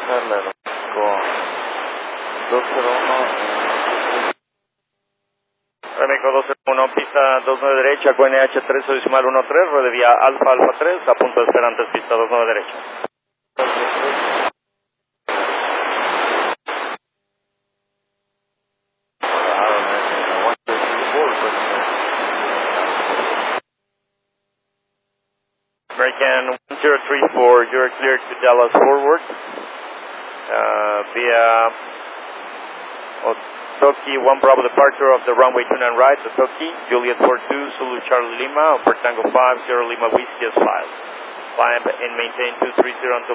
Carla con 201. México 201, pista 29 derecha, con NH3 decimal 13, red de vía Alfa Alfa 3, a punto de esperar antes pista 29 derecha. American 1034, you're cleared to Dallas forward via Otoki 1 Bravo departure of the runway 29 right, Otoki, Juliet 42, Zulu Charlie Lima, for Tango 5, 0 Lima Whiskey as 5. Climb and maintain 230 until